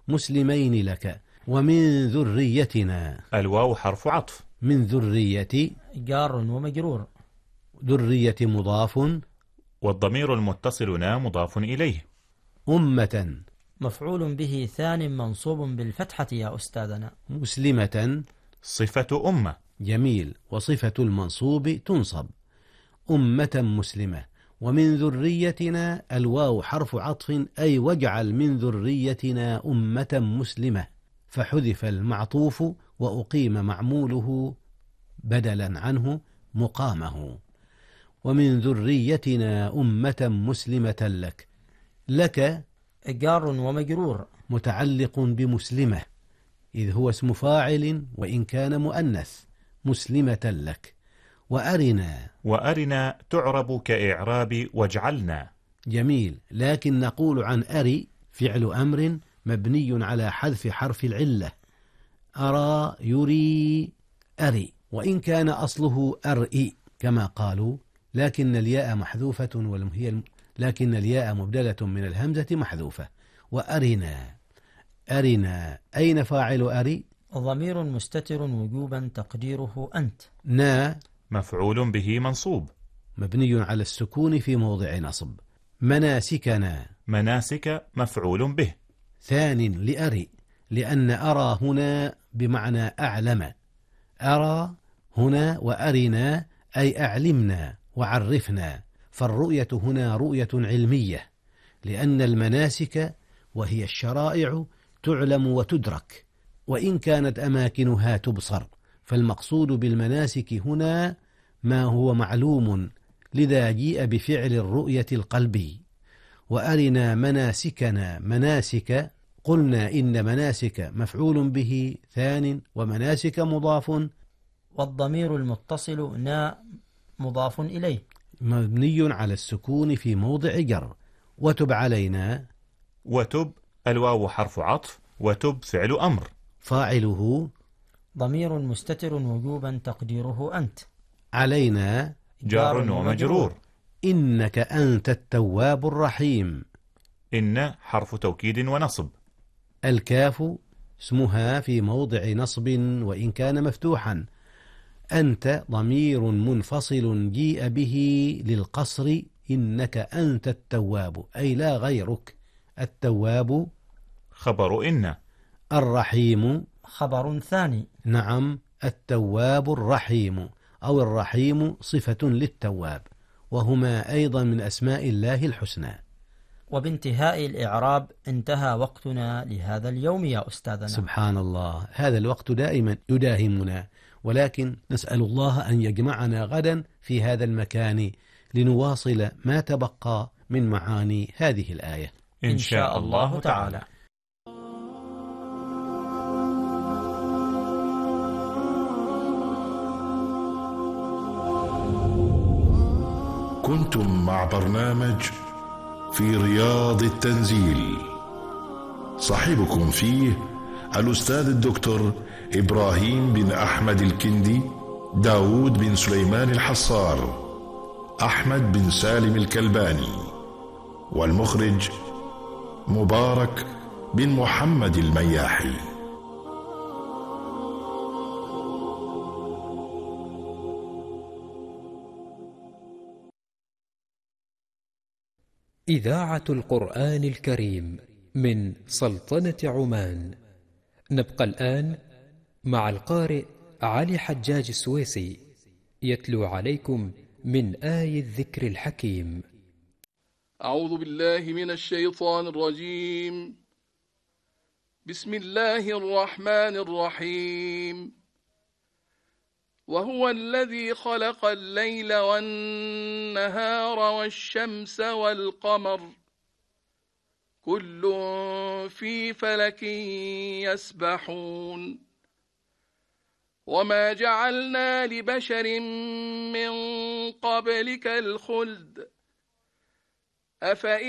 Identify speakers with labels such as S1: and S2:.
S1: مسلمين لك ومن ذريتنا.
S2: الواو حرف عطف.
S1: من ذرية
S3: جار ومجرور.
S1: ذرية مضاف.
S2: والضمير المتصل نا مضاف إليه.
S1: أمة
S3: مفعول به ثان منصوب بالفتحة يا أستاذنا.
S1: مسلمة
S2: صفة أمة.
S1: جميل. وصفة المنصوب تنصب. أمة مسلمة. ومن ذريتنا الواو حرف عطف أي واجعل من ذريتنا أمة مسلمة، فحذف المعطوف وأقيم معموله بدلا عنه مقامه. ومن ذريتنا أمة مسلمة لك. لك
S3: جار ومجرور
S1: متعلق بمسلمة إذ هو اسم فاعل وإن كان مؤنث. مسلمة لك.
S2: وأرنا تعرب كإعراب واجعلنا.
S1: جميل. لكن نقول عن أري فعل أمر مبني على حذف حرف العلة. أرى يري أري، وإن كان أصله أرئي كما قالوا، لكن الياء محذوفة لكن الياء مبدلة من الهمزة محذوفة. أرنا أين فاعل أري؟
S3: ضمير مستتر وجوبا تقديره أنت.
S1: نا
S2: مفعول به منصوب
S1: مبني على السكون في موضع نصب. مناسكنا.
S2: مناسك مفعول به
S1: ثان لأري لأن أرى هنا بمعنى أعلم. أرى هنا وأرنا أي أعلمنا وعرفنا، فالرؤية هنا رؤية علمية، لأن المناسك وهي الشرائع تعلم وتدرك وإن كانت أماكنها تبصر، فالمقصود بالمناسك هنا ما هو معلوم، لذا جيء بفعل الرؤية القلبي. وأرنا مناسكنا. مناسك قلنا إن مناسك مفعول به ثان ومناسك مضاف،
S3: والضمير المتصل نا مضاف إليه
S1: مبني على السكون في موضع جر. وتب علينا.
S2: وتب الواو حرف عطف وتب فعل أمر.
S1: فاعله
S3: ضمير مستتر وجوبا تقديره أنت.
S1: علينا
S2: جار ومجرور.
S1: إنك أنت التواب الرحيم.
S2: إن حرف توكيد ونصب.
S1: الكاف اسمها في موضع نصب وإن كان مفتوحا. أنت ضمير منفصل جيء به للقصر. إنك أنت التواب أي لا غيرك. التواب
S2: خبر إن.
S1: الرحيم
S3: خبر ثاني.
S1: نعم. التواب الرحيم أو الرحيم صفة للتواب، وهما أيضا من أسماء الله الحسنى.
S3: وبانتهاء الإعراب انتهى وقتنا لهذا اليوم يا أستاذنا.
S1: سبحان الله، هذا الوقت دائما يداهمنا، ولكن نسأل الله أن يجمعنا غدا في هذا المكان لنواصل ما تبقى من معاني هذه الآية
S2: إن شاء الله تعالى.
S4: كنتم مع برنامج في رياض التنزيل، صاحبكم فيه الأستاذ الدكتور إبراهيم بن أحمد الكندي، داود بن سليمان الحصار، أحمد بن سالم الكلباني، والمخرج مبارك بن محمد المياحي.
S5: إذاعة القرآن الكريم من سلطنة عمان. نبقى الآن مع القارئ علي حجاج السويسي يتلو عليكم من آي الذكر الحكيم.
S6: أعوذ بالله من الشيطان الرجيم. بسم الله الرحمن الرحيم. وهو الذي خلق الليل والنهار والشمس والقمر كل في فلك يسبحون وما جعلنا لبشر من قبلك الخلد أفإن